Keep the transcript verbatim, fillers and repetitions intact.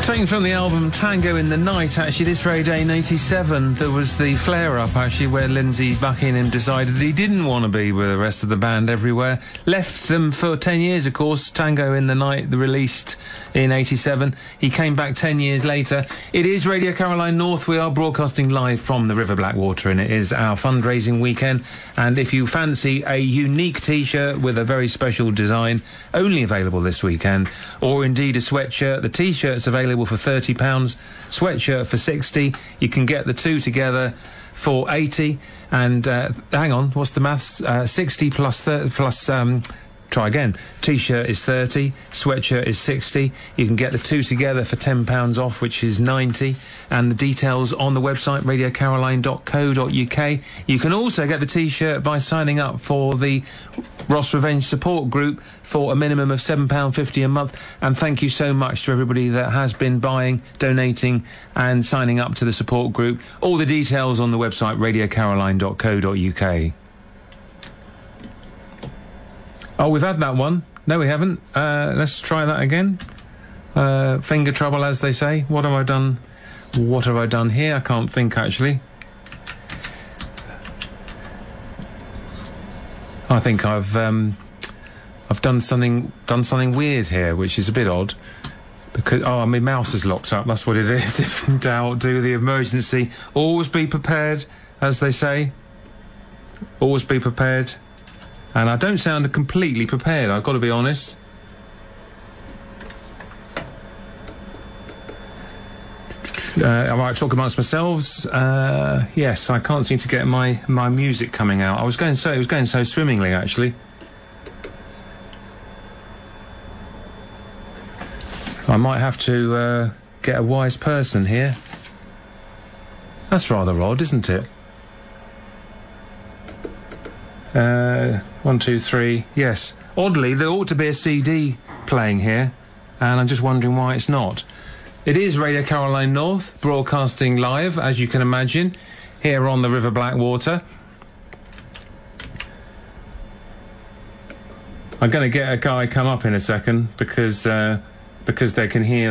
Taken from the album Tango in the Night, actually, this very day in eighty-seven, there was the flare-up, actually, where Lindsey Buckingham decided that he didn't want to be with the rest of the band everywhere. Left them for ten years, of course. Tango in the Night, the released in eighty-seven. He came back ten years later. It is Radio Caroline North. We are broadcasting live from the River Blackwater, and it is our fundraising weekend. And if you fancy a unique T-shirt with a very special design, only available this weekend, or indeed a sweatshirt, the T-shirt's available for thirty pounds, sweatshirt for sixty. You can get the two together for eighty. And uh, hang on, what's the maths? Uh, sixty plus thirty plus. Um, try again. T-shirt is thirty, sweatshirt is sixty. You can get the two together for ten pounds off, which is ninety. And the details on the website radio caroline dot co dot uk. You can also get the T-shirt by signing up for the Ross Revenge support group for a minimum of seven pounds fifty a month. And thank you so much to everybody that has been buying, donating and signing up to the support group. All the details on the website radio caroline dot co dot uk. Oh, we've had that one. No, we haven't. Uh, let's try that again. Uh, finger trouble, as they say. What have I done? What have I done here? I can't think, actually. I think I've um, I've done something done something weird here, which is a bit odd. Because oh, my mouse is locked up. That's what it is. If in doubt, do the emergency. Always be prepared, as they say. Always be prepared. And I don't sound completely prepared, I've got to be honest. Uh, I might talk amongst myself. Uh, yes, I can't seem to get my, my music coming out. I was going so it was going so swimmingly, actually. I might have to uh, get a wise person here. That's rather odd, isn't it? Uh, one, two, three. Yes. Oddly, there ought to be a C D playing here, and I'm just wondering why it's not. It is Radio Caroline North, broadcasting live, as you can imagine, here on the River Blackwater. I'm going to get a guy come up in a second, because uh, because they can hear